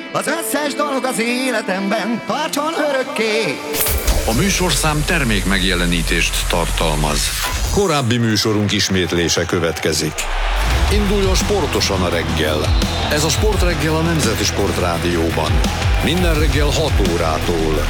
az összes dolog az életemben tartson örökké. A műsorszám termék megjelenítést tartalmaz. Korábbi műsorunk ismétlése következik. Induljon sportosan a reggel. Ez a Sportreggel a Nemzeti Sportrádióban. Minden reggel 6 órától.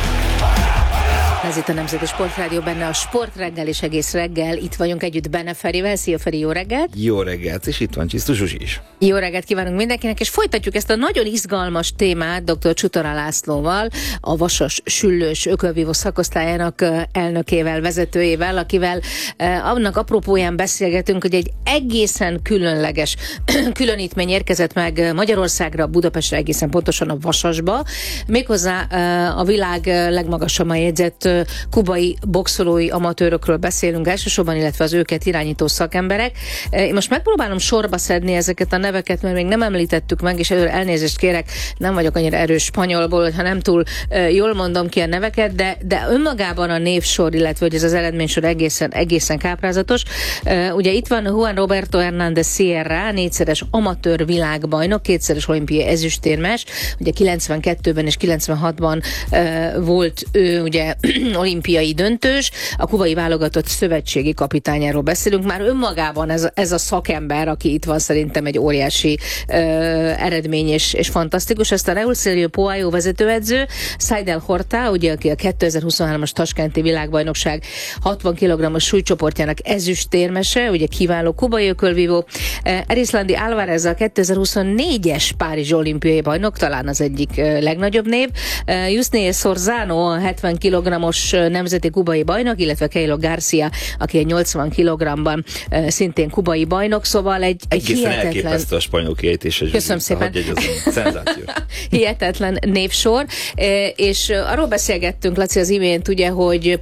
Ez itt a Nemzeti Sportrádió, benne a Sportreggel és egész reggel. Itt vagyunk együtt Benne Ferivel. Szia Feri, jó reggelt! Jó reggelt, és itt van Csisztus Zsuzsi is. Jó reggelt kívánunk mindenkinek, és folytatjuk ezt a nagyon izgalmas témát dr. Csutora Lászlóval, a Vasas Süllős ökölvívó szakosztályának elnökével, vezetőjével, akivel annak apropóján beszélgetünk, hogy egy egészen különleges különítmény érkezett meg Magyarországra, Budapestre, egészen pontosan a Vasasba. Méghozzá a világ legmagasabb jegyzett kubai boxolói amatőrökről beszélünk elsősorban, illetve az őket irányító szakemberek. Én most megpróbálom sorba szedni ezeket a neveket, mert még nem említettük meg, és előre elnézést kérek, nem vagyok annyira erős spanyolból, hogyha nem túl jól mondom ki a neveket, de önmagában a névsor, illetve hogy ez az eredménysor egészen káprázatos. Ugye itt van Juan Roberto Hernández Sierra, 4-szeres amatőr világbajnok, 2-szeres olimpiai ezüstérmes, ugye 92-ben és 96-ban volt ő ugye olimpiai döntős, a kubai válogatott szövetségi kapitányáról beszélünk. Már önmagában ez a szakember, aki itt van, szerintem egy óriási eredmény és fantasztikus. Ezt a Raúl Sergio Poayo vezetőedző, Saidel Horta, ugye, aki a 2023-as taskenti világbajnokság 60 kg-os súlycsoportjának ezüstérmese, ugye kiváló kubai ökölvívó, Erislandi Alvarez a 2024-es Párizsi olimpiai bajnok, talán az egyik legnagyobb név, Yusney Sorzano a 70 kg-os nemzeti kubai bajnok, illetve Keilo Garcia, aki egy 80 kg-ban szintén kubai bajnok, szóval egy hihetetlen... elképesztő a spanyol kiejtése. Köszönöm szépen. Szenzáció. Hihetetlen névsor, és arról beszélgettünk, Laci, az imént, ugye, hogy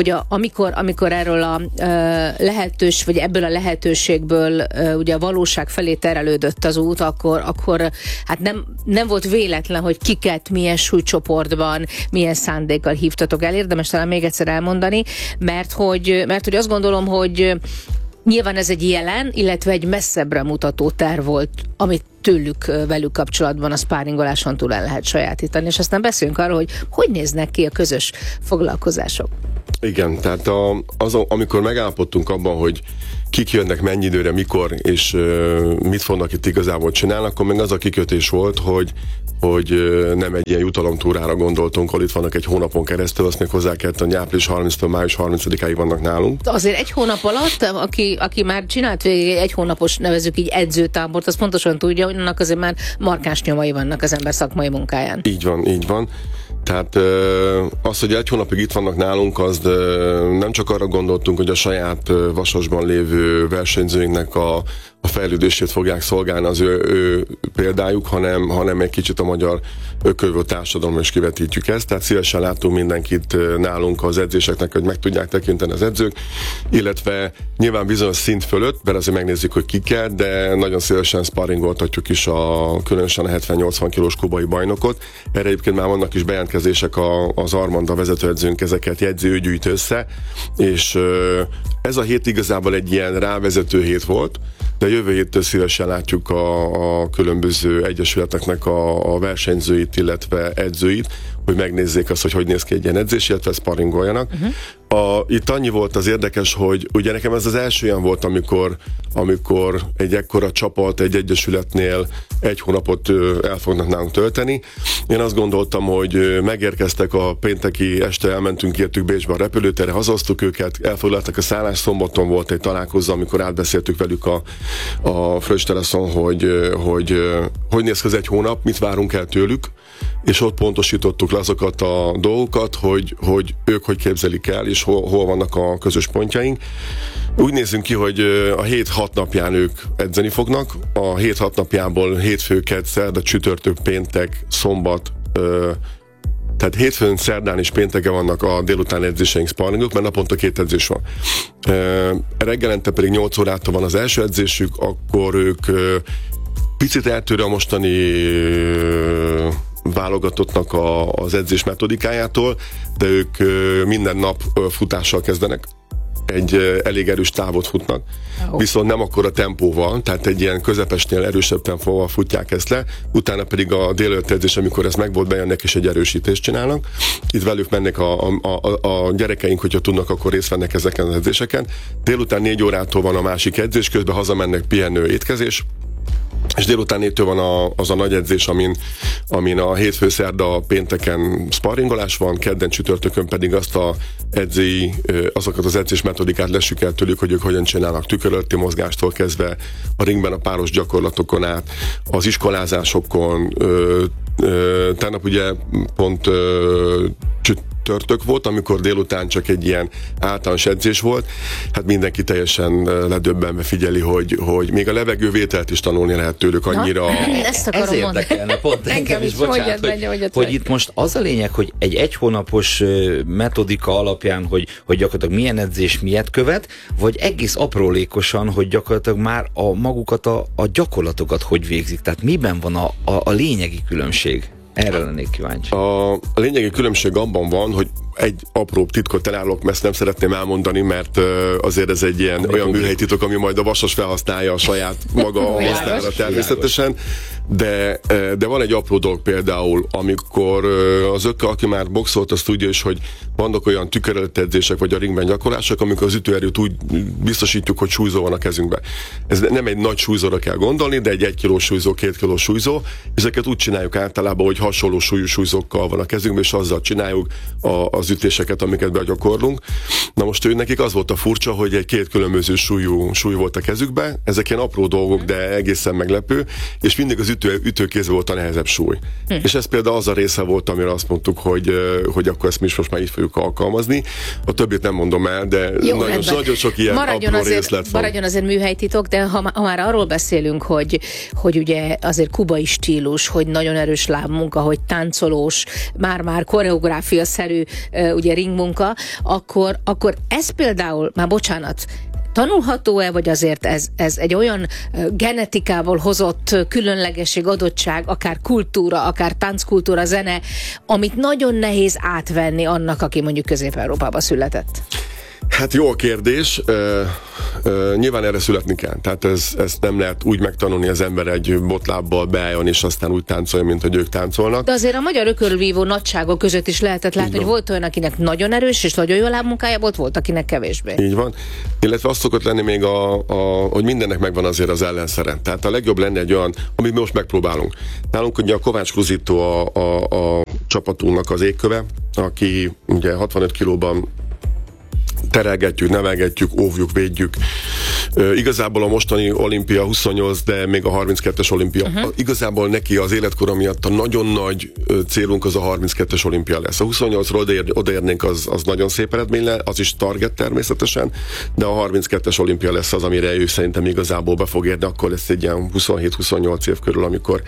amikor erről a lehetős, vagy ebből a lehetőségből ugye a valóság felé terelődött az út, akkor hát nem volt véletlen, hogy kiket milyen súlycsoportban, milyen szándékkal hívtatok el. Érdemes talán még egyszer elmondani, mert hogy azt gondolom, hogy nyilván ez egy jelen, illetve egy messzebbre mutató terv volt, amit velük kapcsolatban a sparringoláson túl el lehet sajátítani, és aztán beszélünk arról, hogy néznek ki a közös foglalkozások. Igen, tehát amikor megállapodtunk abban, hogy kik jönnek mennyi időre, mikor, és mit fognak itt igazából csinálni, akkor még az a kikötés volt, hogy nem egy ilyen jutalomtúrára gondoltunk, ahol itt vannak egy hónapon keresztül, azt még hozzá kellett, hogy április 30-től május 30-áig vannak nálunk. Azért egy hónap alatt, aki már csinált egy hónapos, nevezzük így edzőtábort, az pontosan tudja, hogy annak azért már markáns nyomai vannak az ember szakmai munkáján. Így van. Tehát az, hogy egy hónapig itt vannak nálunk, az nem csak arra gondoltunk, hogy a saját Vasasban lévő versenyzőinknek a fejlődését fogják szolgálni az ő példájuk, hanem egy kicsit a magyar ökölvívó társadalomra is kivetítjük ezt. Tehát szívesen látunk mindenkit nálunk az edzéseknek, hogy meg tudják tekinteni az edzők, illetve nyilván bizonyos szint fölött, mert azért megnézzük, hogy ki kell, de nagyon szívesen sparringoltatjuk is különösen a 70-80 kilós kubai bajnokot. Erre egyébként már vannak is bejelentkezések, az Armanda vezetőedzőnk ezeket jegyzi, gyűjt össze, és ez a hét igazából egy ilyen rávezető hét volt, de jövő héttől szívesen látjuk a különböző egyesületeknek a versenyzőit, illetve edzőit, hogy megnézzék azt, hogy néz ki egy ilyen edzés, illetve sparringoljanak. Itt annyi volt az érdekes, hogy ugye nekem ez az első olyan volt, amikor egy ekkora csapat egy egyesületnél egy hónapot el fognak nálunk tölteni. Én azt gondoltam, hogy megérkeztek a pénteki este, elmentünk, értük Bécsbe a repülőtérre, hazahoztuk őket, elfoglaltak a szállást, szombaton volt egy találkozó, amikor átbeszéltük velük a Fröschteraszon, hogy néz ki az egy hónap, mit várunk el tőlük, és ott pontosítottuk le azokat a dolgokat, hogy ők hogy képzelik el, és hol vannak a közös pontjaink. Úgy nézünk ki, hogy a 7-6 napján ők edzeni fognak, a 7-6 napjából hétfő, kedd, szerda, csütörtök, péntek, szombat, tehát hétfőn, szerdán és pénteken vannak a délután edzéseink, sparringok, mert naponta 2 edzés van. Reggelente pedig 8 órától van az első edzésük, akkor ők picit eltérő a mostani válogatottnak az edzés metodikájától, de ők minden nap futással kezdenek. egy elég erős távot futnak, viszont nem akkora tempóval, tehát egy ilyen közepesnél erősebb tempóval futják ezt le, utána pedig a délelőtt edzés, amikor ez meg volt, bejönnek és egy erősítést csinálnak. Itt velük mennek a gyerekeink, hogyha tudnak, akkor részt vennek ezeken az edzéseken. Délután 4 órától van a másik edzés, közben hazamennek pihenő, étkezés, és délután 4-től van az a nagy edzés, amin a hétfő, szerda, pénteken sparringolás van, kedden, csütörtökön pedig azokat az edzés metodikát lessük el tőlük, hogy ők hogyan csinálnak tükörölti mozgástól kezdve, a ringben a páros gyakorlatokon át, az iskolázásokon, tegnap ugye pont csütörtök volt, amikor délután csak egy ilyen általános edzés volt, hát mindenki teljesen ledöbbenve figyeli, hogy még a levegővételt is tanulni lehet tőlük annyira. Ezt akarom Ez mondani. érdekelne pont engem is, bocsánat, hogy itt most az a lényeg, hogy egy hónapos metodika alapján, hogy gyakorlatilag milyen edzés miért követ, vagy egész aprólékosan, hogy gyakorlatilag már magukat a gyakorlatokat hogy végzik. Tehát miben van a lényegi különbség? Erre lennék kíváncsi. A lényegi különbség abban van, hogy egy apró titkot elárulok, mert ezt nem szeretném elmondani, mert azért ez egy olyan műhelytitok, ami majd a Vasas felhasználja a saját maga hasznára természetesen, de van egy apró dolog például, amikor az Ökke, aki már boxolt, azt tudja is, hogy vannak olyan tüköröltedzések vagy a ringben gyakorlások, amikor az ütőerőt úgy biztosítjuk, hogy súlyzó van a kezünkbe. Ez nem egy nagy súlyzóra kell gondolni, de egy 1 kilós súlyzó, 2 kilós súlyzó, ezeket úgy csináljuk általában, hogy hasonló súlyú súlyzókkal van a kezünkben, és azzal csináljuk az ütéseket, amiket begyakorlunk. Na most nekik az volt a furcsa, hogy egy 2 különböző súly volt a kezükbe, ezek ilyen apró dolgok, de egészen meglepő, és mindig az ütőkézben volt a nehezebb súly. És ez például az a része volt, amire azt mondtuk, hogy akkor ezt mi is most már így fogjuk alkalmazni. A többit nem mondom el, de nagyon sok ilyen apró részlet van. Maradjon azért műhelytitok, de ha már arról beszélünk, hogy ugye azért kubai stílus, hogy nagyon erős lábmunka, hogy táncolós, már koreográfia-szerű ugye ringmunka, akkor ez például, már bocsánat, tanulható-e, vagy azért ez egy olyan genetikából hozott különlegesség, adottság, akár kultúra, akár tánckultúra, zene, amit nagyon nehéz átvenni annak, aki mondjuk Közép-Európában született? Hát jó a kérdés. Nyilván erre születni kell. Tehát ezt nem lehet úgy megtanulni, az ember egy botlábbal beálljon, és aztán úgy táncolja, mint hogy ők táncolnak. De azért a magyar ökölvívó nagyságok között is lehetett látni, hogy volt olyan, akinek nagyon erős és nagyon jó lábmunkája volt, akinek kevésbé. Így van. Illetve azt szokott lenni még, hogy mindennek megvan azért az ellenszere. Tehát a legjobb lenne egy olyan, amit mi most megpróbálunk. Nálunk ugye a Kovács Kruzitó a csapatunknak az égköve, aki ugye 65 kilóban terelgetjük, nevelgetjük, óvjuk, védjük. Igazából a mostani olimpia 28, de még a 32-es olimpia. Igazából neki az életkora miatt a nagyon nagy célunk az a 32-es olimpia lesz. A 28-ról odaérnénk, az nagyon szép eredmény le, az is target természetesen, de a 32-es olimpia lesz az, amire ő szerintem igazából be fog érni, akkor lesz egy ilyen 27-28 év körül, amikor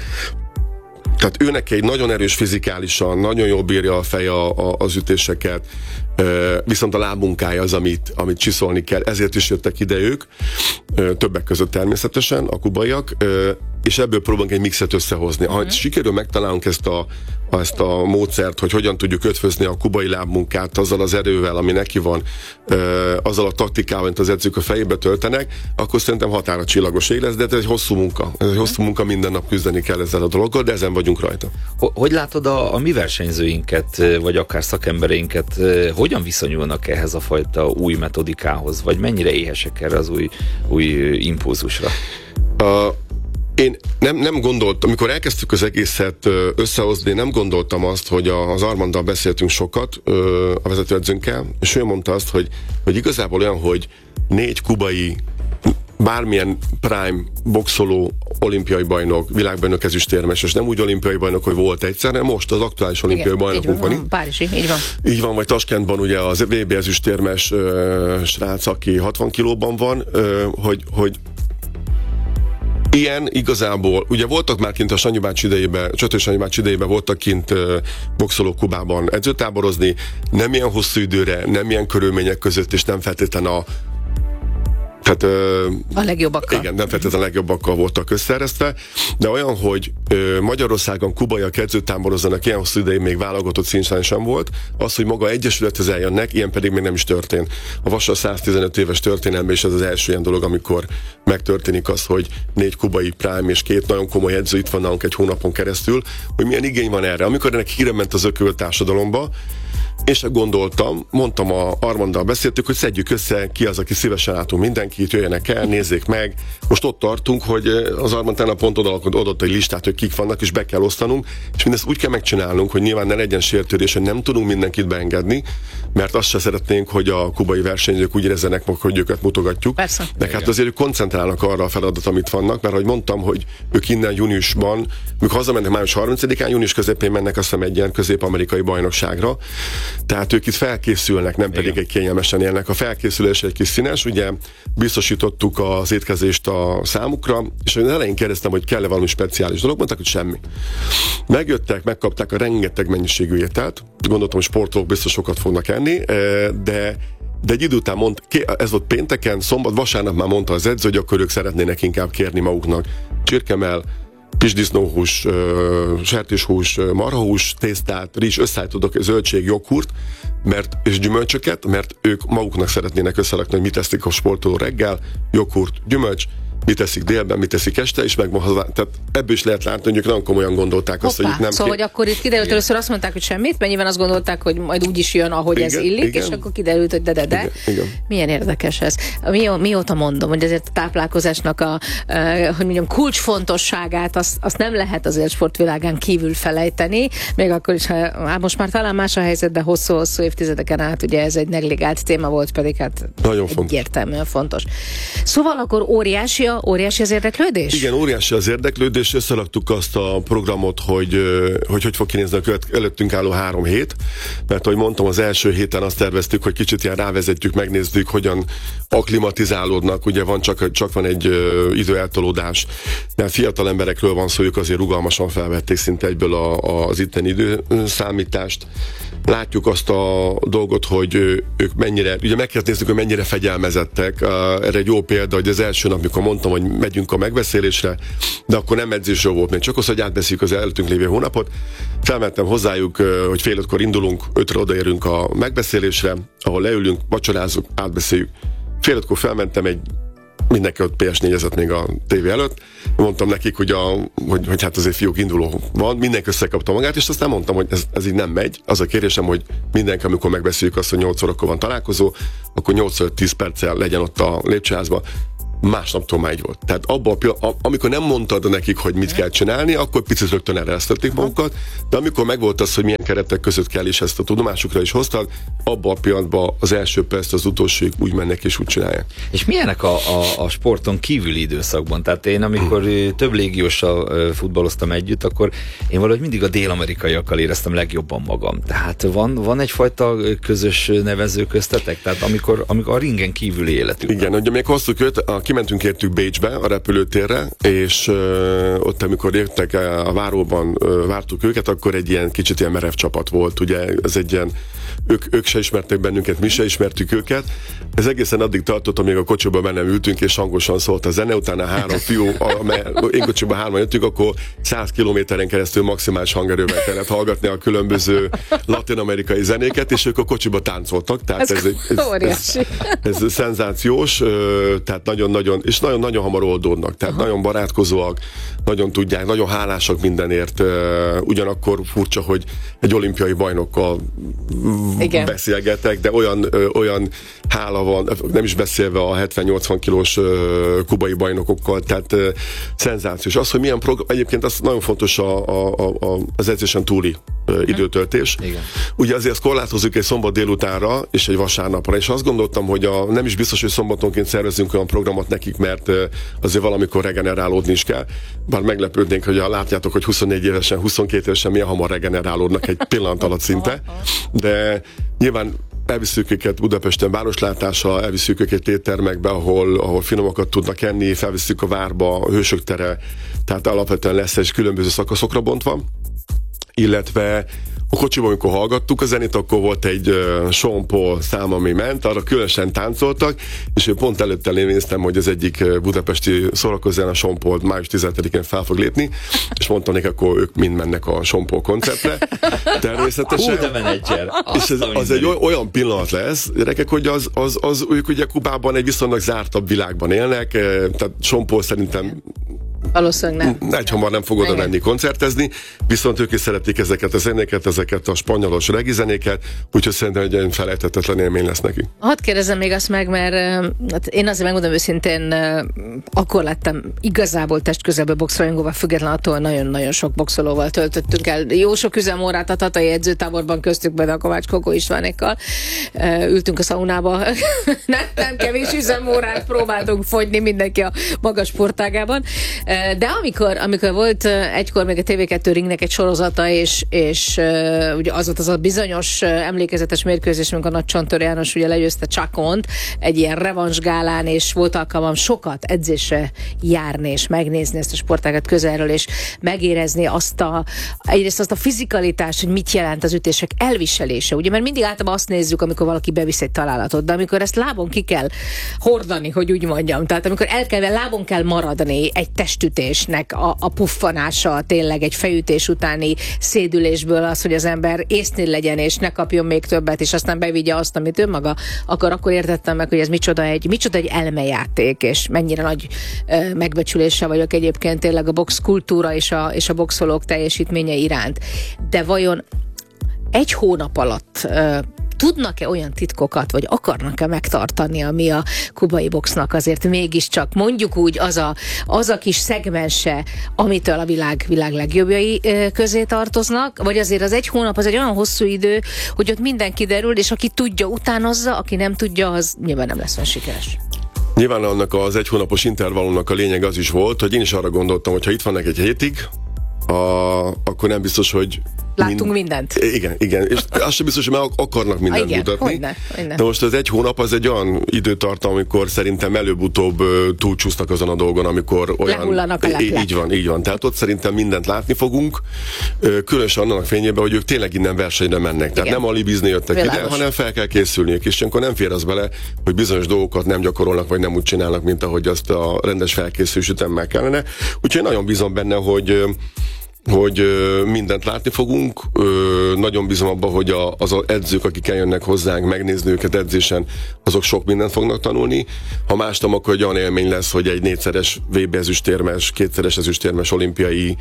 tehát őnek egy nagyon erős fizikálisan, nagyon jól bírja a feje az ütéseket, viszont a lábmunkája az, amit csiszolni kell, ezért is jöttek ide ők, többek között természetesen, a kubaiak, és ebből próbálunk egy mixet összehozni. Ha sikerül megtalálunk ezt a módszert, hogy hogyan tudjuk ötvözni a kubai lábmunkát azzal az erővel, ami neki van, azzal a taktikával, amit az edzők a fejébe töltenek, akkor szerintem határa csillagos ég lesz, de ez egy hosszú munka. Ez egy hosszú munka, minden nap küzdeni kell ezzel a dologgal, de ezen vagyunk rajta. Hogy látod a mi versenyzőinket, vagy akár szakembereinket, hogyan viszonyulnak ehhez a fajta új metodikához, vagy mennyire éhesek erre az új impulzusra? Én nem gondoltam, amikor elkezdtük az egészet összehozni, nem gondoltam azt, hogy az Armanddal beszéltünk sokat, a vezetőedzőnkkel, és ő mondta azt, hogy igazából olyan, hogy 4 kubai bármilyen prime boxoló olimpiai bajnok, világbajnok ezüstérmes, és nem úgy olimpiai bajnok, hogy volt egyszer, hanem most az aktuális olimpiai bajnokunk van. Párizsi, így van. Így van, vagy Taskentban ugye az VB ezüstérmes srác, aki 60 kilóban van, hogy ilyen igazából, ugye voltak már kint a Sanyi bácsi idejében, Csötő Sanyi bácsi idejében voltak kint boxolók Kubában edzőtáborozni, nem ilyen hosszú időre, nem ilyen körülmények között, és nem feltétlen Tehát, a legjobbakkal. Igen, nem feltétlenül a legjobbakkal voltak összeeresztve, de olyan, hogy Magyarországon kubaiak edzőtáborozzanak, ilyen hosszú ideig még válogatott szinten sem volt, az, hogy maga egyesülethez eljönnek, ilyen pedig még nem is történt. A Vasas 115 éves történelme is ez az első ilyen dolog, amikor megtörténik az, hogy 4 kubai prime és 2 nagyon komoly edző itt van nálunk egy hónapon keresztül, hogy milyen igény van erre. Amikor ennek híre ment az ököl társadalomba, én sem gondoltam, mondtam a Armanddal beszéltük, hogy szedjük össze, ki az, aki szívesen látunk mindenkit, jöjjenek el, nézzék meg. Most ott tartunk, hogy az Armand tegnap pont odaadott egy listát, hogy kik vannak, és be kell osztanunk, és mindezt úgy kell megcsinálnunk, hogy nyilván ne legyen sértődés, hogy nem tudunk mindenkit beengedni, mert azt se szeretnénk, hogy a kubai versenyzők úgy érezzenek, hogy őket mutogatjuk. Persze. De hát azért ők koncentrálnak arra a feladat, amit vannak, mert ahogy mondtam, hogy ők innen júniusban, mikor hazamennek május 30-án, június közepén mennek azt hiszem egy ilyen közép-amerikai bajnokságra. Tehát ők itt felkészülnek, nem pedig egy kényelmesen élnek. A felkészülés egy kis színes, ugye biztosítottuk az étkezést a számukra, és az elején kérdeztem, hogy kell-e valami speciális dolog, mondták, hogy semmi. Megjöttek, megkapták a rengeteg mennyiségű ételt, gondoltam, hogy sportolók biztos sokat fognak enni, de egy idő után ez volt pénteken, szombat, vasárnap már mondta az edző, hogy akkor ők szeretnének inkább kérni maguknak csirkemell, kisdisznóhús, sertéshús, marhahús, tésztát, rizs, összeállítottak zöldség, joghurt, és gyümölcsöket, mert ők maguknak szeretnének összerakni, hogy mit teszik a sportoló reggel, joghurt, gyümölcs, mit teszik délben, mit teszik este, és tehát ebből is lehet látni, hogy ők nagyon komolyan gondolták azt, hogy itt nem... Szóval, hogy akkor itt kiderült, először azt mondták, hogy semmit, mert nyilván azt gondolták, hogy majd úgy is jön, ahogy ez illik, és akkor kiderült, hogy de. Igen. Milyen érdekes ez. Mióta mondom, hogy ezért a táplálkozásnak hogy mondjam, kulcsfontosságát azt nem lehet azért sportvilágán kívül felejteni, még akkor is, most már talán más a helyzet, de hosszú-hosszú évtizedeken át ugye ez egy negligált téma volt, pedig hát nagyon egyértelműen fontos. Szóval akkor óriási az érdeklődés? Igen, óriási az érdeklődés, összeraktuk azt a programot, hogy fog kinézni a előttünk álló 3 hét, mert ahogy mondtam, az első héten azt terveztük, hogy kicsit ilyen rávezetjük, megnézzük, hogyan akklimatizálódnak, ugye csak van egy időeltolódás, mert fiatal emberekről van szó, ők azért rugalmasan felvették szinte egyből az itteni időszámítást. Látjuk azt a dolgot, hogy ők mennyire, ugye meg kell néznünk, hogy mennyire fegyelmezettek. Erre egy jó példa, hogy az első nap, amikor mondtam, hogy megyünk a megbeszélésre, de akkor nem edzésről volt még, csak az, hogy átbeszéljük az előttünk lévő hónapot. Felmentem hozzájuk, hogy fél 5-kor indulunk, 5-re odaérünk a megbeszélésre, ahol leülünk, vacsorázunk, átbeszéljük. Fél 5-kor felmentem, mindenki ott PS4-ezett még a tévé előtt. Mondtam nekik, hogy hát azért fiúk induló van, mindenki összekapta magát, és aztán mondtam, hogy ez így nem megy. Az a kérésem, hogy mindenki, amikor megbeszéljük azt, hogy 8 órakor van találkozó, akkor 8-10 perccel legyen ott a lépcsőházban. Másnaptól már így volt. Tehát amikor nem mondtad nekik, hogy mit kell csinálni, akkor picit rögtön eresztették magukat, de amikor megvolt az, hogy milyen keretek között kell, és ezt a tudomásukra is hoztad, abban a pillanatban az első perc, az utolsóig úgy mennek és úgy csinálják. És milyenek a sporton kívüli időszakban? Tehát én, amikor több légióssal futballoztam együtt, akkor én valahogy mindig a dél-amerikaiakkal éreztem legjobban magam. Tehát van egyfajta közös nevező köztetek? Tehát amikor a ringen kívüli életük. Igen, ugye még hoztuk őt, kimentünk értük Bécsbe, a repülőtérre, és ott, amikor jöttek a váróban, vártuk őket, akkor egy ilyen kicsit ilyen merev csapat volt, ugye ez egy ilyen, ők se ismertek bennünket, mi se ismertük őket. Ez egészen addig tartott, amíg a kocsiba bennem ültünk, és hangosan szólt a zene, utána 3 fiú, én kocsiba 3-an jöttünk, akkor 100 kilométeren keresztül maximális hangerővel kellett hallgatni a különböző latin-amerikai zenéket, és ők a kocsiba táncoltak, tehát ez szenzációs, tehát nagyon hamar oldódnak, tehát nagyon barátkozóak, nagyon tudják, nagyon hálásak mindenért, ugyanakkor furcsa, hogy egy olimpiai bajnokkal beszélgetek, de olyan hála van, nem is beszélve a 70-80 kilós kubai bajnokokkal, tehát szenzációs. Az, hogy milyen program, egyébként az nagyon fontos az edzésen túli időtöltés. Igen. Ugye azért ezt korlátozzuk egy szombat délutánra és egy vasárnapra, és azt gondoltam, hogy nem is biztos, hogy szombatonként szervezünk olyan programot nekik, mert azért valamikor regenerálódni is kell. Bár meglepődnénk, hogy látjátok, hogy 24 évesen, 22 évesen milyen hamar regenerálódnak egy pillanat alatt szinte, de nyilván elviszük őket Budapesten városlátásra, elviszük őket éttermekbe, ahol finomakat tudnak enni, felviszük a várba, a Hősök tere, tehát alapvetően lesz egy különböző szakaszokra bontva, illetve a kocsiban, amikor hallgattuk a zenét, akkor volt egy Sean Paul szám, ami ment, arra különösen táncoltak, és én pont előtte néztem, hogy az egyik budapesti szórakozón a Sean Paul május 17-én fel fog lépni, és mondtam nekik, akkor ők mind mennek a Sean Paul koncertre. Természetesen. Hú, de menedzser. És az egy olyan pillanat lesz, gyerekek, hogy az ők ugye Kubában egy viszonylag zártabb világban élnek, tehát Sean Paul szerintem valószínűleg nem. Egyhamar nem fog oda menni koncertezni, viszont ők is szeretik ezeket a zenéket, ezeket a spanyolos regizenéket, úgyhogy szerintem egy olyan felejthetetlen élmény lesz neki. Hadd kérdezem még azt meg, mert én azért megmondom őszintén, akkor lettem igazából testközelből boxrajongóval, független attól, nagyon-nagyon sok boxolóval töltöttünk el. Jó sok üzemórát a Tatai edzőtáborban, köztük be a Kovács Kokó Istvánékkal. Ültünk a szaunába, nem kevés üzemórát próbáltunk fogyni mindenki a magas sportágában. De amikor volt egykor még a TV2 Ringnek egy sorozata, és ugye az volt az a bizonyos emlékezetes mérkőzés, amikor a Nagy Csontor János ugye legyőzte Csakont egy ilyen revansgálán, és volt alkalmam sokat edzésre járni, és megnézni ezt a sportágat közelről, és megérezni egyrészt azt a fizikalitást, hogy mit jelent az ütések elviselése, ugye, mert mindig általában azt nézzük, amikor valaki bevisz egy találatot, de amikor ezt lábon ki kell hordani, hogy úgy mondjam, tehát amikor lábon kell maradni egy testütésnek a puffanása, tényleg egy fejütés utáni szédülésből az, hogy az ember észnél legyen, és ne kapjon még többet, és aztán bevigye azt, amit ő maga akar, akkor értettem meg, hogy ez micsoda egy elmejáték, és mennyire nagy megbecsüléssel vagyok egyébként tényleg a box kultúra és a boxolók teljesítménye iránt. De vajon egy hónap alatt tudnak-e olyan titkokat, vagy akarnak-e megtartani, ami a kubai boxnak azért mégiscsak mondjuk úgy az a kis szegmense, amitől a világ legjobbjai közé tartoznak, vagy azért az egy hónap az egy olyan hosszú idő, hogy ott minden kiderül, és aki tudja, utánozza, aki nem tudja, az nyilván nem lesz olyan sikeres. Nyilván annak az egy hónapos intervallumnak a lényeg az is volt, hogy én is arra gondoltam, hogy ha itt vannak egy hétig, akkor nem biztos, hogy láttunk mindent. Igen, és az sem biztos, hogy meg akarnak mindent mutatni. Hogyne. De most az egy hónap az egy olyan időtartam, amikor szerintem előbb-utóbb túlcsúsztak azon a dolgon, amikor olyan... Lehullanak a leplek. Így van. Tehát ott szerintem mindent látni fogunk, különösen annak fényében, hogy ők tényleg innen versenyre mennek. Tehát nem alibizni jöttek ide, hanem fel kell készülniük, és akkor nem fér az bele, hogy bizonyos dolgokat nem gyakorolnak, vagy nem úgy csinálnak, mint ahogy azt a rendes felkészülés ütemmel kellene. Úgyhogy nagyon bízom benne, hogy mindent látni fogunk. Nagyon bízom abban, hogy az edzők, akik eljönnek hozzánk megnézni őket edzésen, azok sok mindent fognak tanulni. Ha más nem, akkor egy olyan élmény lesz, hogy egy 4-szeres VB ezüstérmes, 2-szeres ezüstérmes olimpiai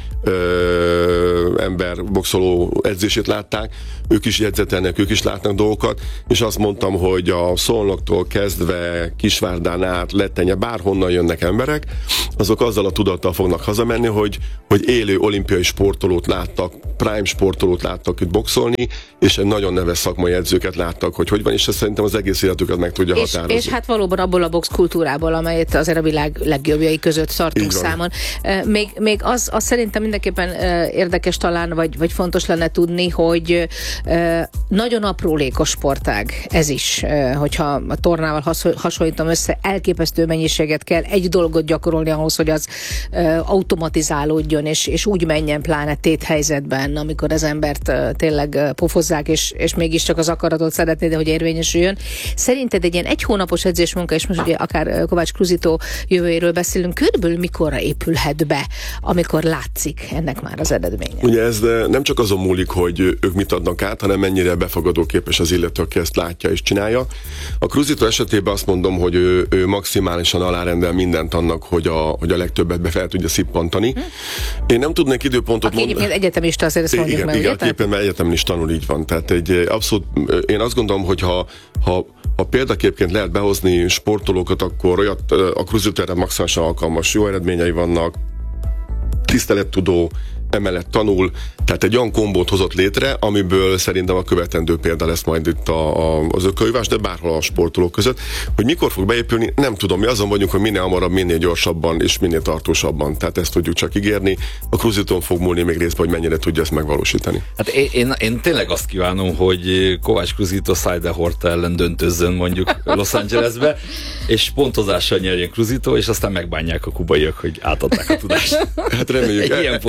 ember boxoló edzését látták. Ők is jegyzetelnek, ők is látnak dolgokat, és azt mondtam, hogy a Szolnoktól kezdve Kisvárdán át, Lettenye, bárhonnan jönnek emberek, azok azzal a tudattal fognak hazamenni, hogy élő olimpiai sportolót láttak, prime sportolót láttak itt boxolni, és egy nagyon neves szakmai edzőket láttak, hogy van, és ez szerintem az egész életüket meg tudja határozni. És hát valóban abból a box kultúrából, amelyet azért a világ legjobbjai között tartunk számon. Még az szerintem mindenképpen érdekes talán, vagy fontos lenne tudni, hogy nagyon aprólékos sportág ez is, hogyha a tornával hasonlítom össze, elképesztő mennyiséget kell egy dolgot gyakorolni ahhoz, hogy az automatizálódjon, és úgy menjen pláne téthelyzetben, amikor az embert tényleg pofozzák, és mégiscsak az akaratot szeretné, de hogy érvényesüljön. Szerinted egy ilyen egy hónapos edzésmunka, és most ugye akár Kovács Kruzitó jövőjéről beszélünk, körülbelül mikorra épülhet be, amikor látszik ennek már az eredménye? Ugye ez nem csak azon múlik, hogy ők mit adnak át, hanem mennyire befogadóképes az illető, aki ezt látja és csinálja. A Kruzitó esetében azt mondom, hogy ő maximálisan alárendel mindent annak, hogy a legtöbbet be fel tudja szippantani. Én nem tudnék időpontot mondani. Egyébként egyetemista, azért ezt mondjuk meg. Igen, mert egyetemen is tanul, így van. Tehát abszolút, én azt gondolom, hogy ha példaképként lehet behozni sportolókat, akkor olyat a Kruzitó erre maximálisan alkalmas, jó eredményei vannak, tisztelettudó, emellett tanul, tehát egy olyan kombót hozott létre, amiből szerintem a követendő példa lesz majd itt az ökölvívás, de bárhol a sportolók között. Hogy mikor fog beépülni, nem tudom. Mi azon vagyunk, hogy minél hamarabb, minél gyorsabban és minél tartósabban. Tehát ezt tudjuk csak ígérni. A Kruzitón fog múlni még részben, hogy mennyire tudja ezt megvalósítani. Hát én tényleg azt kívánom, hogy Kovács Kruzitó Szájde Horta ellen döntőzzön mondjuk Los Angelesbe, és pontozással nyerjen Kruzitó, és aztán megbánják a kubaiak, hogy átadták a tudást. Hát reméljük. Egy ilyen forgatókönyv.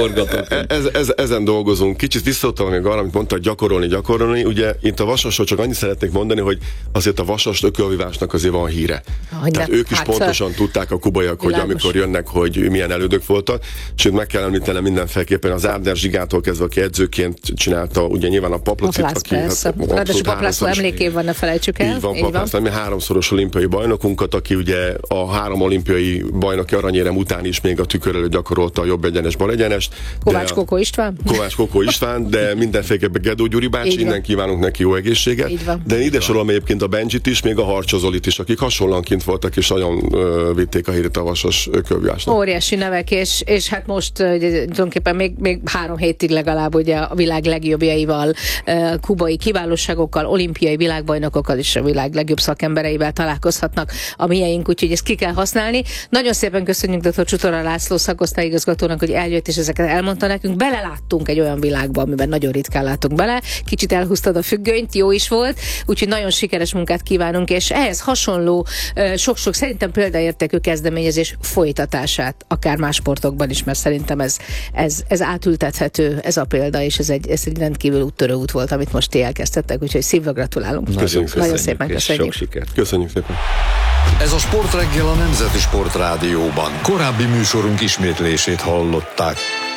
Ezen dolgozunk. Kicsit visszautalva még arra, amit mondta, gyakorolni. Ugye itt a Vasasról csak annyit szeretnék mondani, hogy azért a Vasas ökölvívásnak azért van híre. Tehát ők is pontosan tudták a kubaiak, hogy amikor jönnek, hogy milyen elődök voltak. Sőt, meg kell említenem mindenféleképpen az Árder Zsigától kezdve, aki edzőként csinálta, ugye nyilván a Paplacit, aki ráadásul Paplászló emlékév van, ne felejtsük el. Így van, Paplászló, ami 3-szoros olimpiai bajnokunkat, aki ugye a 3 olimpiai bajnoki aranyérem után is még a tükör előtt gyakorolta a jobb egyenes, bal egyenest. Kovács Kokó István, de mindenféleképpen Gedó Gyuri bácsi, innen kívánunk neki jó egészséget. De ide sorolom egyébként a Benjit is, még a Harcsozolit is, akik hasonlóan kint voltak, és nagyon vitték a hírét a Vasas ökölvívásnak. Óriási nevek, és hát most tulajdonképpen még 3 hétig legalább ugye a világ legjobbjaival, kubai kiválóságokkal, olimpiai világbajnokokkal és a világ legjobb szakembereivel találkozhatnak a mieink, úgyhogy ezt ki kell használni. Nagyon szépen köszönjük dr. Csutora László szakosztályigazgatónak, hogy eljött és ezeket elmondta nekünk. Beleláttunk egy olyan világba, amiben nagyon ritkán látunk bele. Kicsit elhúztad a függönyt, jó is volt, úgyhogy nagyon sikeres munkát kívánunk, és ehhez hasonló sok-sok szerintem példaértékű kezdeményezés folytatását, akár más sportokban is, mert szerintem ez átültethető, ez a példa, és ez egy rendkívül úttörő út volt, amit most ti elkezdtettek, úgyhogy szívből gratulálunk. Nagyon szépen köszönjük. Sok sikert. Köszönjük szépen. Ez a Sportreggel a Nemzeti Sportrádióban. Korábbi műsorunk ismétlését hallották.